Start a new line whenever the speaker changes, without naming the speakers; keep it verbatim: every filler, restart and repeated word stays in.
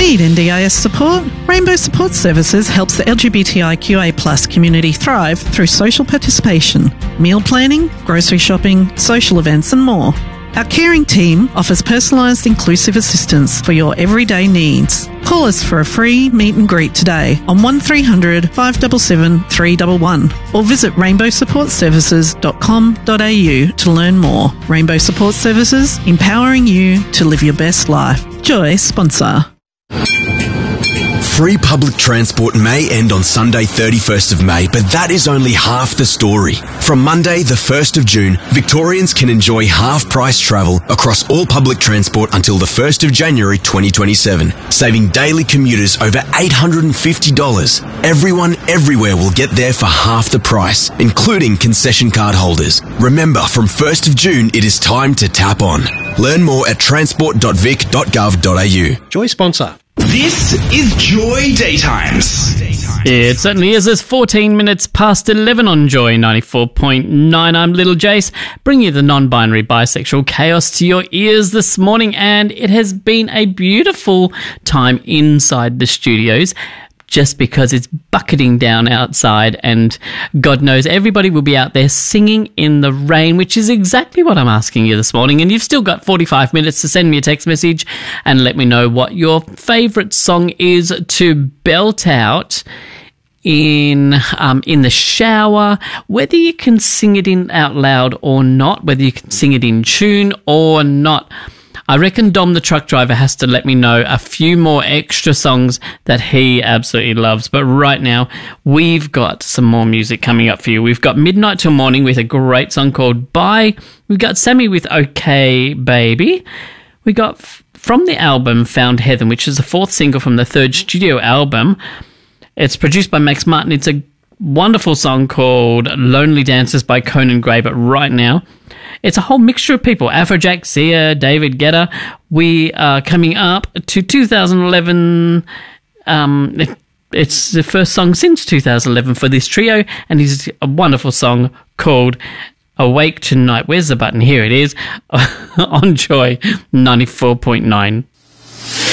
Need N D I S support? Rainbow Support Services helps the L G B T I Q A plus community thrive through social participation, meal planning, grocery shopping, social events and more. Our caring team offers personalised inclusive assistance for your everyday needs. Call us for a free meet and greet today on one three hundred, five seven seven, three one one or visit rainbow support services dot com dot a u to learn more. Rainbow Support Services, empowering you to live your best life. Joy sponsor.
Free public transport may end on Sunday thirty-first of May, but that is only half the story. From Monday the first of June, Victorians can enjoy half-price travel across all public transport until the first of January twenty twenty-seven, saving daily commuters over eight hundred fifty dollars. Everyone everywhere will get there for half the price, including concession card holders. Remember, from first of June, it is time to tap on. Learn more at transport dot vic dot gov dot a u.
Joy sponsor.
This is Joy Daytimes.
It certainly is. It's fourteen minutes past eleven on Joy ninety-four point nine. I'm Little Jace, bringing you the non-binary bisexual chaos to your ears this morning, and it has been a beautiful time inside the studios. Just because it's bucketing down outside and God knows everybody will be out there singing in the rain, which is exactly what I'm asking you this morning. And you've still got forty-five minutes to send me a text message and let me know what your favourite song is to belt out in um, in the shower, whether you can sing it in out loud or not, whether you can sing it in tune or not. I reckon Dom the truck driver has to let me know a few more extra songs that he absolutely loves. But right now, we've got some more music coming up for you. We've got Midnight Till Morning with a great song called Bye. We've got Sammy with Okay Baby. We got f- from the album Found Heaven, which is the fourth single from the third studio album. It's produced by Max Martin. It's a wonderful song called Lonely Dancers by Conan Gray. But right now, it's a whole mixture of people. Afrojack, Sia, David Guetta. We are coming up to two thousand eleven. Um, it, it's the first song since two thousand eleven for this trio, and it's a wonderful song called Awake Tonight. Where's the button? Here it is on Joy ninety-four point nine.